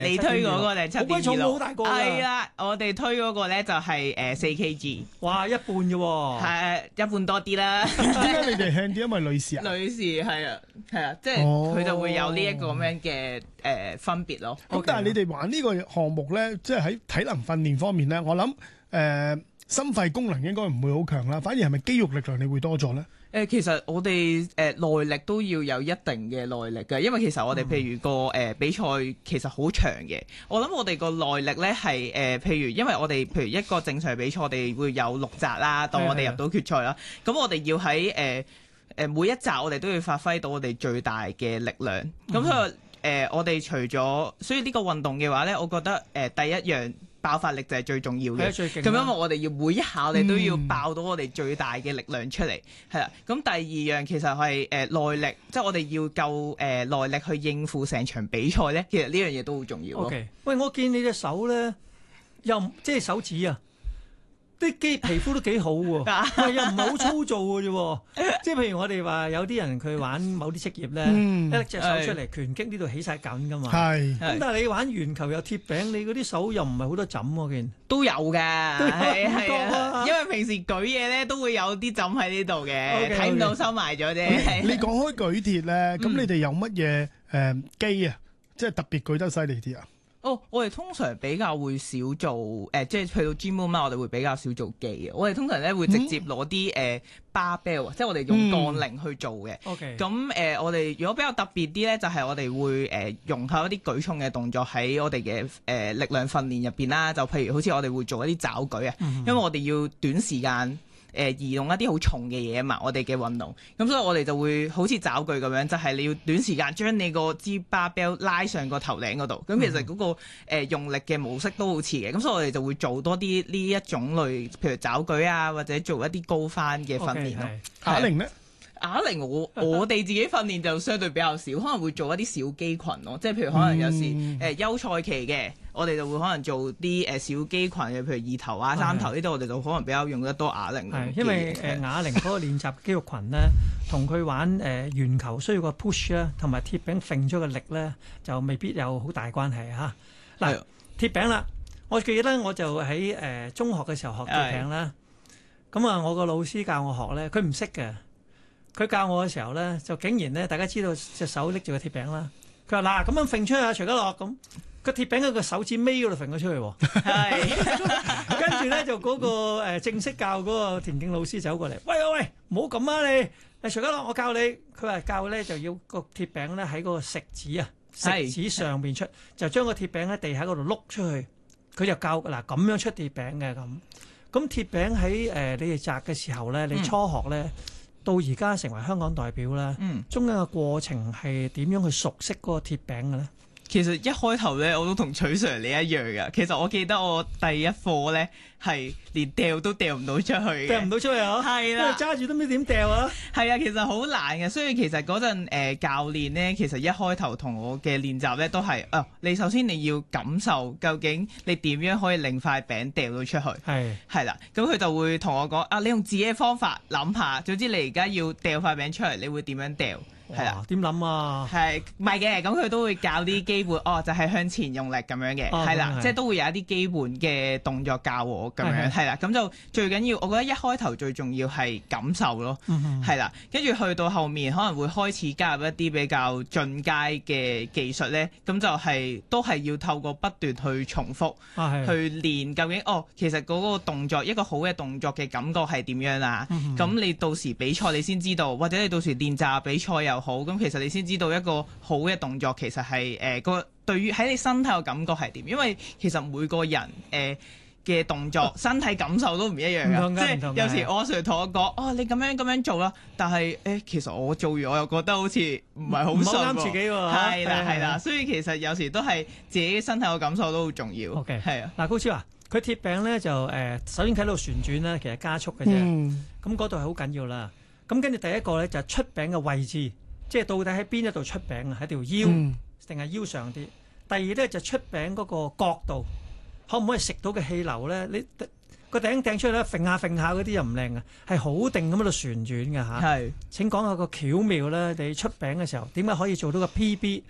你推嗰個定7.26？ 好鬼重喎，好大個㗎。 係啊，我哋推嗰個咧就係4kg， 哇，一半嘅喎。 係一半多啲啦。 點解你哋輕啲？因為女士啊。 女士係啊，即係佢就會有呢一個咁樣嘅分別咯。 咁但係你哋玩呢個項目咧，即係喺體能訓練方面咧，我諗心肺功能應該唔會好強啦，反而係咪肌肉力量你會多咗咧？ 其實我哋耐力都要有一定嘅耐力嘅，因為其實我哋譬如個比賽其實好長嘅。我諗我哋個耐力咧係譬如因為我哋譬如一個正常比賽，我哋會有6集啦，當我哋入到決賽啦，咁我哋要喺每一集我哋都要發揮到我哋最大嘅力量。咁所以我哋除咗所以呢個運動嘅話咧，我覺得第一樣爆發力就係最重要嘅，咁因為我哋要每一下我哋都要爆到我哋最大嘅力量出嚟，係啦。咁第二樣其實係耐力，即係我哋要夠耐力去應付成場比賽咧。其實呢樣嘢都好重要咯。 OK， 喂，我見你隻手咧，又即係手指啊，啲皮膚都幾好喎，喂，又唔係好粗糙嘅啫。即係譬如我哋話有啲人佢玩某啲職業咧，一拎隻手出嚟拳擊呢度起晒緊噶嘛。係。咁但係你玩鉛球又鐵餅，你嗰啲手又唔係好多枕喎，見都有㗎，係啊，因為平時舉嘢咧都會有啲枕喺呢度嘅，睇唔到收埋咗啫。 你講開舉鐵咧，咁你哋有乜嘢機啊？即係特別舉得犀利啲啊？ 我哋通常比較會少做即係去到 gym room 啦，我哋會比較少做機嘅。我哋通常咧會直接攞啲barbell，即係我哋用槓鈴去做嘅。 OK。 咁我哋如果比較特別啲咧，就係我哋會融合一啲舉重嘅動作喺我哋嘅力量訓練入邊啦。就譬如好似我哋會做一啲抓舉啊，因為我哋要短時間移動一啲好重嘅嘢啊嘛，我哋嘅運動，咁所以我哋就會好似抓舉咁樣，就係你要短時間將你個支 barbell 拉上個頭頂嗰度，咁其實嗰個用力嘅模式都好似嘅，咁所以我哋就會做多啲呢一種類，譬如抓舉啊，或者做一啲高翻嘅訓練咯。 啞鈴咧？ 啞鈴我哋自己訓練就相對比較少，可能會做一啲小肌群咯，即係譬如可能有時休賽期嘅，我哋就會可能做啲小肌群嘅，譬如2頭啊、3頭呢度，我哋就可能比較用得多鈴鈴。 係因為啞鈴嗰個練習肌肉群咧，同佢玩鉛球需要個 push 咧，同埋鐵餅揈咗個力咧，就未必有好大關係嚇。嗱，鐵餅啦，我記得我就喺中學嘅時候學鐵餅啦。咁啊，我個老師教我學咧，佢唔識嘅。佢教我嘅時候咧，就竟然咧，大家知道隻手拎住個鐵餅啦。佢話嗱，咁樣揈出去啊，徐家樂咁個鐵餅喺個手指尾嗰度揈咗出去喎。係，跟住咧就嗰個正式教嗰個田徑老師走過嚟，喂，唔好咁啊你！徐家樂，我教你。佢話教咧就要個鐵餅咧喺嗰個食指啊，食指上邊出，就將個鐵餅喺地下嗰度碌出去。佢就教嗱咁樣出鐵餅嘅咁。咁鐵餅喺你哋摘嘅時候咧，你初學咧。到而家成為香港代表啦，中間嘅過程係點樣去熟悉嗰個鐵餅嘅咧？ 其實一開頭咧，我都同徐 Sir 你一樣㗎。其實我記得我第一課咧係連掉都掉唔到出去， 掉唔到出去啊！係啦，揸住都唔知點掉啊！ 係啊，其實好難嘅。所以其實嗰陣教練咧，其實一開頭同我嘅練習咧都係你首先你要感受究竟你點樣可以令塊餅掉到出去。係啦，咁佢就會同我講你用自己嘅方法諗下，總之你而家要掉塊餅出嚟，你會點樣掉？係啦， 點諗啊？ 係唔係嘅？咁佢都會教啲基本，就係向前用力咁樣嘅，係啦，即係都會有一啲基本嘅動作教我咁樣，係啦。咁就最緊要，我覺得一開頭最重要係感受咯，係啦。跟住去到後面可能會開始加入一啲比較進階嘅技術咧，咁就係都係要透過不斷去重複去練，究竟其實嗰個動作一個好嘅動作嘅感覺係點樣啊？咁你到時比賽你先知道，或者你到時練習比賽又好，咁其實你先知道一個好嘅動作其實係個對於喺你身體嘅感覺係點，因為其實每個人嘅動作身體感受都唔一樣嘅，即係有時我 Sir 同我講你咁樣做啦，但係其實我做完我又覺得好似唔係好啱自己喎， 係啦，所以其實有時都係自己身體嘅感受都好重要。 OK， 係啊， 嗱，高超啊，佢鐵餅咧就首先喺度旋轉咧，其實加速嘅啫，咁嗰度係好緊要啦。咁跟住第一個咧就係出餅嘅位置。即係到底喺邊一度出餅啊？喺條腰定係腰上啲？第二咧就出餅嗰個角度，可唔可以食到嘅氣流咧？你個頂掟出去咧，揈下嗰啲又唔靚啊，係好定咁喺度旋轉嘅嚇。係，請講下個巧妙咧，你出餅嘅時候點解可以做到個 PB？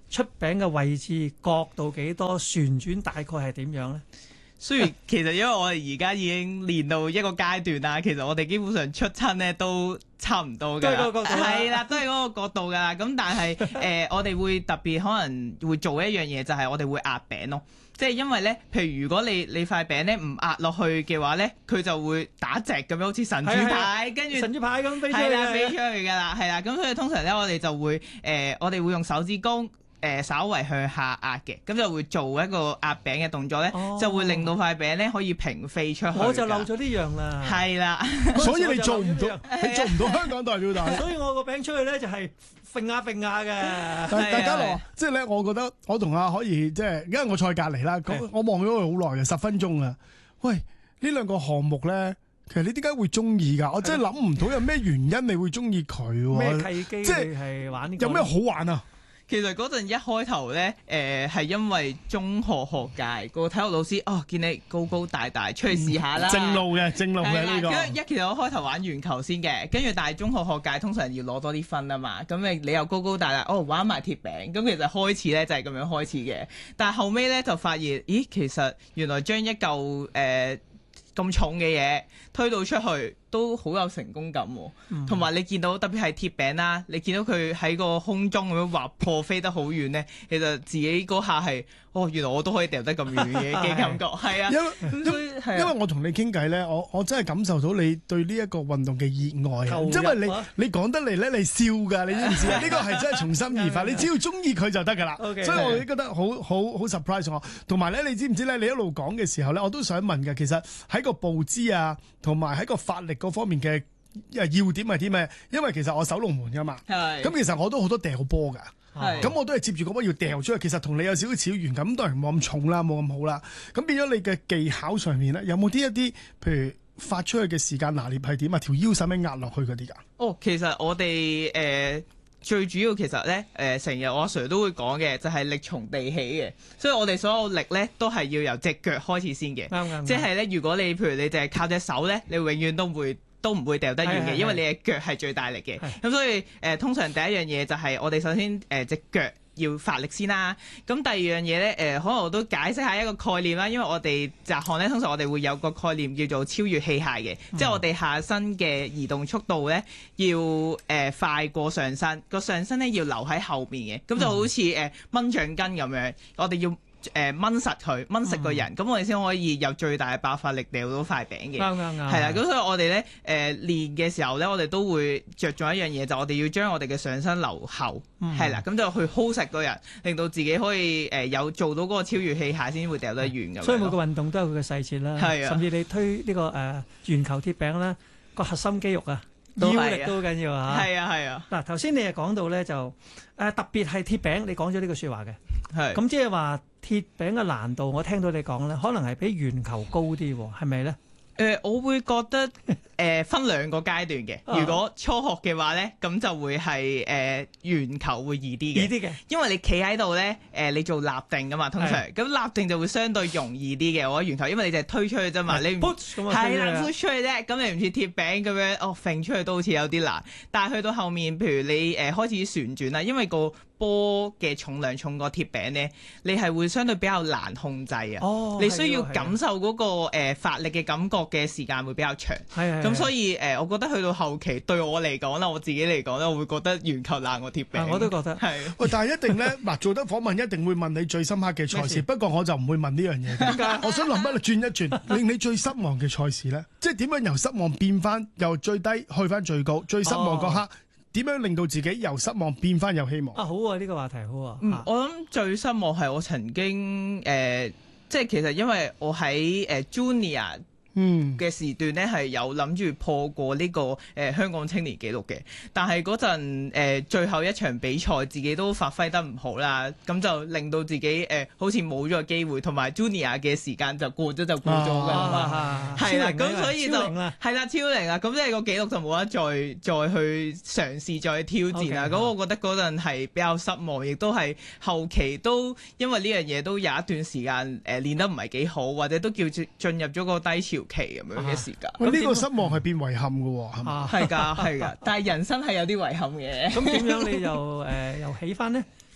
出餅嘅位置、角度幾多、旋轉大概係點樣咧？ 雖然其實因為我哋而家已經練到一個階段啦，其實我哋基本上出親咧都差唔多㗎， 都係嗰個角度， 係啦，都係嗰個角度㗎啦。咁但係我哋會特別可能會做一樣嘢，就係我哋會壓餅咯。即係因為咧，譬如如果你塊餅咧唔壓落去嘅話咧，佢就會打直咁樣，好似神主牌，跟住神主牌咁飛出去， 係啦，飛出去㗎啦，係啦。咁所以通常咧，我哋就會我哋會用手指公。稍為向下壓嘅，咁就會做一個壓餅嘅動作咧，就會令到塊餅咧可以平飛出去。 我就漏咗呢樣啦。 係啦， 所以你做唔到，你做唔到香港代表隊。 所以我個餅出去咧就係揈下揈下嘅。 大家樂，即係咧，我覺得我同阿可怡即係，因為我坐喺隔離啦，我望咗佢好耐嘅，10分鐘啊。喂，呢兩個項目咧，其實你點解會中意㗎？我真係諗唔到有咩原因你會中意佢喎？ 咩契機？即係玩呢個？ 有咩好玩啊？ 其實嗰陣一開頭咧，係因為中學學界個體育老師見你高高大大，出去試下啦。 正路嘅呢個。 其實我開頭玩鉛球先嘅，跟住但係中學學界通常要攞多啲分啊嘛，咁你又高高大大，玩埋鐵餅，咁其實開始咧就係咁樣開始嘅。但係後尾咧就發現，咦，其實原來將一嚿咁重嘅嘢推到出去都好有成功感喎，同埋你見到特別係鐵餅啦，你見到佢喺個空中咁樣劃破飛得好遠咧，其實自己嗰下係原來我都可以掉得咁遠嘅感覺，係啊， 因為我同你傾偈咧，我真係感受到你對呢一個運動嘅熱愛啊，因為你講得嚟咧，你笑㗎，你知唔知啊？呢個係真係從心而發，你只要中意佢就得㗎啦。所以我覺得好 surprise 我，同埋咧，你知唔知咧？你一路講嘅時候咧，我都想問嘅，其實喺個步姿啊，同埋喺個發力嗰方面嘅要點係啲咩？因為其實我守龍門㗎嘛，咁其實我都好多掉波㗎。咁我都係接住個波要掉出去，其實同你有少少似緣咁，當然冇咁重啦，冇咁好啦。咁變咗你嘅技巧上面咧，有冇啲一啲譬如發出去嘅時間拿捏係點啊？條腰使唔使壓落去嗰啲㗎？ 其實我哋最主要其實咧成日我阿 Sir 都會講嘅就係力從地起嘅，所以我哋所有力咧都係要由隻腳開始先嘅。即係咧，如果你譬如你淨係靠隻手咧，你永遠都唔會掉得遠嘅，因為你嘅腳係最大力嘅。咁所以通常第一樣嘢就係我哋首先隻腳要發力先啦。咁第二樣嘢咧可能我都解釋下一個概念啦，因為我哋擲項咧通常我哋會有個概念叫做超越器械嘅，即係我哋下身嘅移動速度咧要快過上身，個上身咧要留喺後面嘅，咁就好似掹橡筋咁樣，我哋要掹實佢，掹實個人，咁我哋先可以有最大嘅爆發力掉到塊餅嘅。係啦，咁所以我哋咧練嘅時候咧，我哋都會着重一樣嘢，就我哋要將我哋嘅上身留後，係啦，咁就去 hold 實個人，令到自己可以有做到嗰個超越器械先會掉得遠咁。 所以每個運動都有佢嘅細節啦，甚至你推呢個圓球鐵餅啦，個核心肌肉啊，腰力都好緊要啊。 係啊。 嗱，頭先你又講到咧就特別係鐵餅，你講咗呢個説話嘅。 係。咁即係話鐵餅嘅難度，我聽到你講咧，可能係比圓球高啲喎，係咪咧？ 我會覺得分兩個階段嘅。如果初學嘅話咧，咁就會係圓球會易啲嘅。 易啲嘅， 因為你企喺度咧，你做立定噶嘛，通常咁立定就會相對容易啲嘅。我覺得圓球，因為你就係推出去啫嘛，你唔係啦，推出去啫。咁你唔似鐵餅咁樣，揈出去都好似有啲難。但係去到後面，譬如你開始旋轉啦，因為個波嘅重量重過鐵餅咧，你係會相對比較難控制啊。你需要感受嗰個發力嘅感覺嘅時間會比較長。咁所以我覺得去到後期對我嚟講啦，我自己嚟講咧，我會覺得圓球難過鐵餅。 我都覺得係。 喂，但係一定咧，嗱做得訪問一定會問你最深刻嘅賽事，不過我就唔會問呢樣嘢。點解？我想諗一轉一轉，令你最失望嘅賽事咧，即係點樣由失望變翻由最低去翻最高，最失望嗰刻。點樣令到自己由失望變翻有希望？ 好啊，呢個話題好啊。 我諗最失望係我曾經即係其實因為我喺Junior嘅時段咧係有諗住破過呢個香港青年紀錄嘅，但係嗰陣最後一場比賽自己都發揮得唔好啦，咁就令到自己好似冇咗個機會，同埋 Junior 嘅時間就過咗㗎嘛，係啦，咁所以就係啦超齡啦，咁即係個紀錄就冇得再去嘗試再挑戰啦。咁我覺得嗰陣係比較失望，亦都係後期都因為呢樣嘢都有一段時間練得唔係幾好，或者都叫進入咗個低潮期咁樣嘅時間。 呢個失望係變遺憾嘅喎，係嘛？ 係㗎，但係人生係有啲遺憾嘅。 咁點樣你又起翻呢？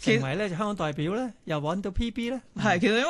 成為咧香港代表咧，又揾到 PB 咧？ 係其實因為